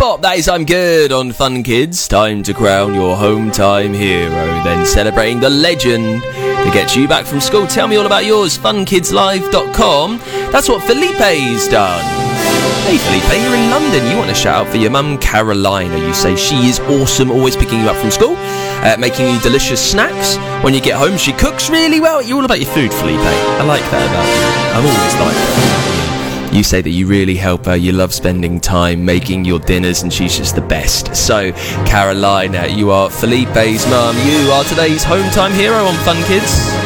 Bop, that is I'm Good on Fun Kids. Time to crown your home time hero. Then celebrating the legend to get you back from school. Tell me all about yours, funkidslive.com. That's what Felipe's done. Hey Felipe, you're in London. You want to shout out for your mum Carolina. You say she is awesome, always picking you up from school, making you delicious snacks. When you get home, she cooks really well. You're all about your food, Felipe. I like that about you. I've always liked that. You say that you really help her. You love spending time making your dinners, and she's just the best. So, Carolina, you are Felipe's mum. You are today's home time hero on Fun Kids.